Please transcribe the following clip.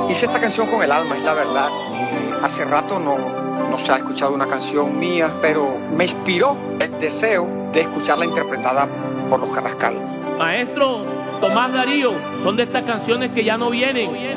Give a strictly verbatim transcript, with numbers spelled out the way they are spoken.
Hice esta canción con el alma, es la verdad. Hace rato no, no se ha escuchado una canción mía, pero me inspiró el deseo de escucharla interpretada por los Carrascal. Maestro Tomás Darío, son de estas canciones que ya no vienen.